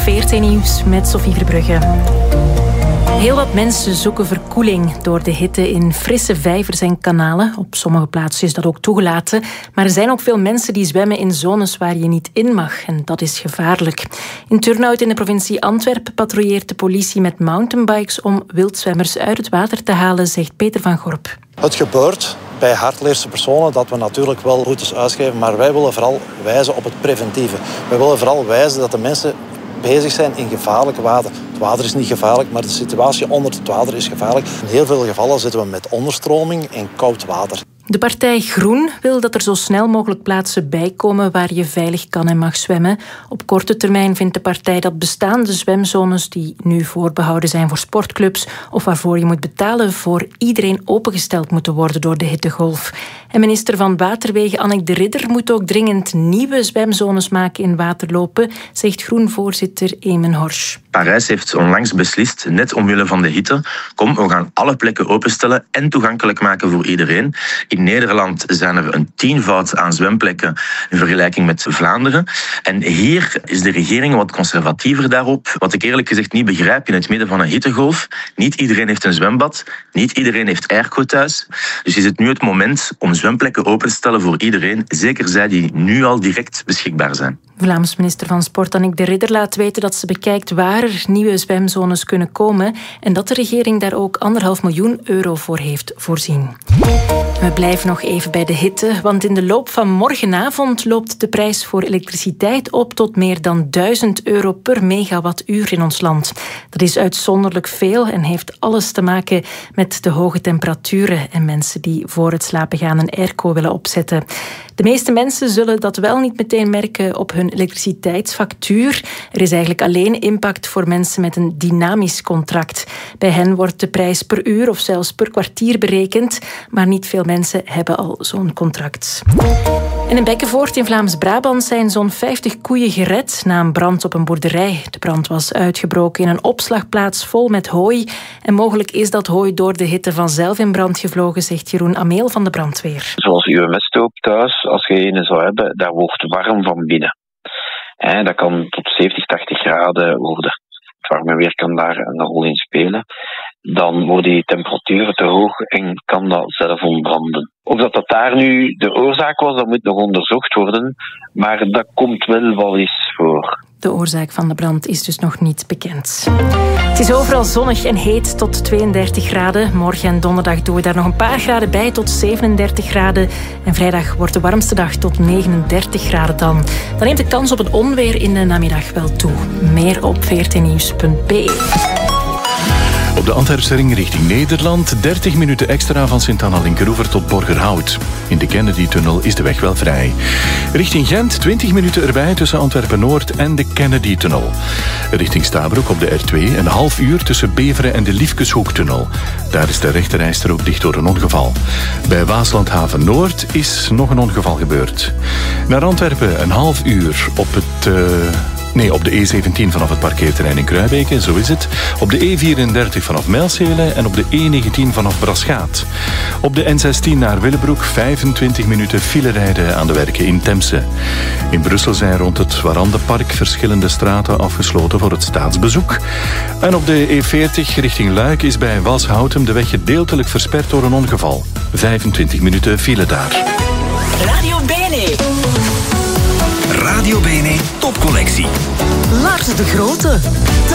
VRT Nieuws met Sophie Verbrugge. Heel wat mensen zoeken verkoeling door de hitte in frisse vijvers en kanalen. Op sommige plaatsen is dat ook toegelaten. Maar er zijn ook veel mensen die zwemmen in zones waar je niet in mag. En dat is gevaarlijk. In Turnhout in de provincie Antwerpen patrouilleert de politie met mountainbikes om wildzwemmers uit het water te halen, zegt Peter van Gorp. Het gebeurt bij hardleerse personen dat we natuurlijk wel routes uitgeven, maar wij willen vooral wijzen op het preventieve. Wij willen vooral wijzen dat de mensen bezig zijn in gevaarlijk water. Het water is niet gevaarlijk, maar de situatie onder het water is gevaarlijk. In heel veel gevallen zitten we met onderstroming en koud water. De partij Groen wil dat er zo snel mogelijk plaatsen bijkomen waar je veilig kan en mag zwemmen. Op korte termijn vindt de partij dat bestaande zwemzones die nu voorbehouden zijn voor sportclubs of waarvoor je moet betalen voor iedereen opengesteld moeten worden door de hittegolf. En minister van Waterwegen Anneke de Ridder moet ook dringend nieuwe zwemzones maken in waterlopen, zegt Groen-voorzitter Eamon Horsch. Parijs heeft onlangs beslist, net omwille van de hitte, kom, we gaan alle plekken openstellen en toegankelijk maken voor iedereen. In Nederland zijn er een 10-voud aan zwemplekken in vergelijking met Vlaanderen. En hier is de regering wat conservatiever daarop. Wat ik eerlijk gezegd niet begrijp in het midden van een hittegolf. Niet iedereen heeft een zwembad, niet iedereen heeft airco thuis. Dus is het nu het moment om zwemplekken open te stellen voor iedereen, zeker zij die nu al direct beschikbaar zijn. Vlaams minister van Sport Anneke de Ridder laat weten dat ze bekijkt waar er nieuwe zwemzones kunnen komen en dat de regering daar ook €1,5 miljoen voor heeft voorzien. We blijven nog even bij de hitte, want in de loop van morgenavond loopt de prijs voor elektriciteit op tot meer dan €1.000 per megawattuur in ons land. Dat is uitzonderlijk veel en heeft alles te maken met de hoge temperaturen en mensen die voor het slapen gaan een airco willen opzetten. De meeste mensen zullen dat wel niet meteen merken op hun elektriciteitsfactuur. Er is eigenlijk alleen impact voor mensen met een dynamisch contract. Bij hen wordt de prijs per uur of zelfs per kwartier berekend, maar niet veel mensen hebben al zo'n contract. En in Bekkenvoort in Vlaams-Brabant zijn zo'n 50 koeien gered na een brand op een boerderij. De brand was uitgebroken in een opslagplaats vol met hooi. En mogelijk is dat hooi door de hitte vanzelf in brand gevlogen, zegt Jeroen Ameel van de brandweer. Zoals uw mesthoop thuis, als je een zou hebben, dat wordt warm van binnen. Dat kan tot 70, 80 graden worden. Het warme weer kan daar een rol in spelen. Dan worden die temperaturen te hoog en kan dat zelf ontbranden. Of dat daar nu de oorzaak was, dat moet nog onderzocht worden. Maar dat komt wel wel eens voor. De oorzaak van de brand is dus nog niet bekend. Het is overal zonnig en heet tot 32 graden. Morgen en donderdag doen we daar nog een paar graden bij tot 37 graden. En vrijdag wordt de warmste dag tot 39 graden dan. Dan neemt de kans op het onweer in de namiddag wel toe. Meer op vrtnieuws.be. Op de Antwerpse ring richting Nederland 30 minuten extra van Sint-Anna-Linkeroever tot Borgerhout. In de Kennedy-tunnel is de weg wel vrij. Richting Gent 20 minuten erbij tussen Antwerpen-Noord en de Kennedy-tunnel. Richting Stabroek op de R2 een half uur tussen Beveren en de Liefkeshoektunnel. Daar is de rechterrijstrook dicht door een ongeval. Bij Waaslandhaven-Noord is nog een ongeval gebeurd. Naar Antwerpen een half uur op de E17 vanaf het parkeerterrein in Kruibeke, zo is het. Op de E34 vanaf Mijlsele en op de E19 vanaf Braschaat. Op de N16 naar Willebroek 25 minuten filerijden aan de werken in Temse. In Brussel zijn rond het Warandenpark verschillende straten afgesloten voor het staatsbezoek. En op de E40 richting Luik is bij Walshoutem de weg gedeeltelijk versperd door een ongeval. 25 minuten file daar. Radio Bene. Radio Bene topcollectie. Lars de Grote.